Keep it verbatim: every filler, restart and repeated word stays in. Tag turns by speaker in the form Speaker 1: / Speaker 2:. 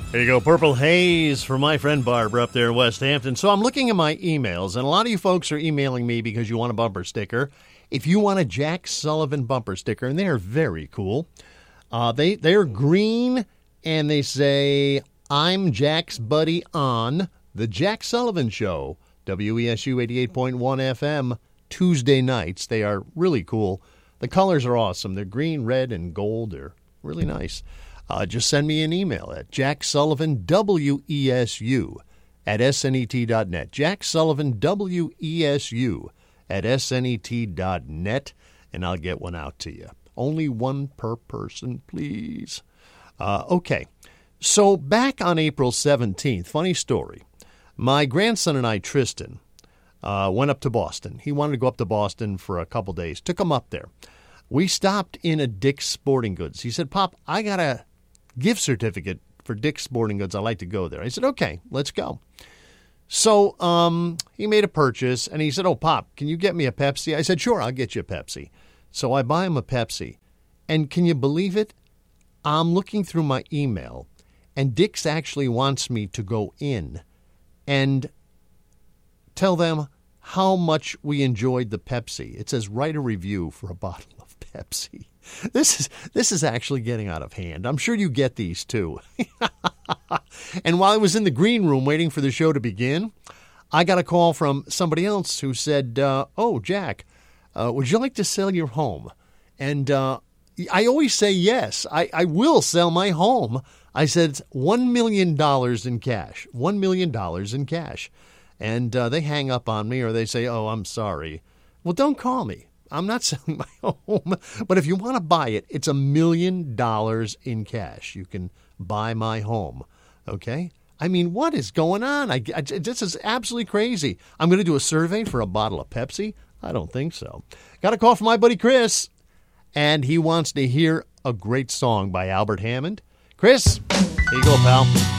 Speaker 1: There you go, Purple Haze for my friend Barbara up there in West Hampton. So I'm looking at my emails, and a lot of you folks are emailing me because you want a bumper sticker. If you want a Jack Sullivan bumper sticker, and they're very cool, uh, they, they're green, and they say, I'm Jack's buddy on The Jack Sullivan Show, W E S U eighty-eight point one F M, Tuesday nights. They are really cool. The colors are awesome. They're green, red, and gold. They're really nice. Uh, just send me an email at Jack Sullivan W E S U at S N E T dot net. Jack Sullivan W E S U at S N E T dot net, and I'll get one out to you. Only one per person, please. Uh, okay, so back on April seventeenth, funny story. My grandson and I, Tristan, uh, went up to Boston. He wanted to go up to Boston for a couple days. Took him up there. We stopped in a Dick's Sporting Goods. He said, Pop, I got a gift certificate for Dick's Sporting Goods. I'd like to go there. I said, okay, let's go. So um, he made a purchase, and he said, oh, Pop, can you get me a Pepsi? I said, sure, I'll get you a Pepsi. So I buy him a Pepsi. And can you believe it? I'm looking through my email, and Dick's actually wants me to go in and tell them how much we enjoyed the Pepsi. It says, write a review for a bottle of Pepsi. This is this is actually getting out of hand. I'm sure you get these too. And while I was in the green room waiting for the show to begin, I got a call from somebody else who said, uh, oh, Jack, uh, would you like to sell your home? And uh, I always say yes. I, I will sell my home. I said it's one million dollars in cash. one million dollars in cash. And uh, they hang up on me, or they say, oh, I'm sorry. Well, don't call me. I'm not selling my home. But if you want to buy it, it's a million dollars in cash. You can buy my home. Okay? I mean, what is going on? I, I, this is absolutely crazy. I'm going to do a survey for a bottle of Pepsi? I don't think so. Got a call from my buddy Chris, and he wants to hear a great song by Albert Hammond. Chris, here you go, pal.